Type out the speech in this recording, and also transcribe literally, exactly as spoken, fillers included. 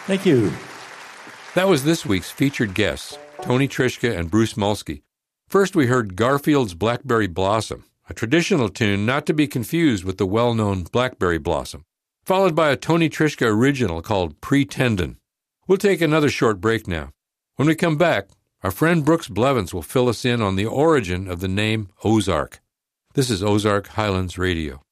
Thank you. That was this week's featured guests, Tony Trischka and Bruce Molsky. First, we heard Garfield's Blackberry Blossom, a traditional tune not to be confused with the well-known Blackberry Blossom, followed by a Tony Trischka original called Pretendin'. We'll take another short break now. When we come back, our friend Brooks Blevins will fill us in on the origin of the name Ozark. This is Ozark Highlands Radio.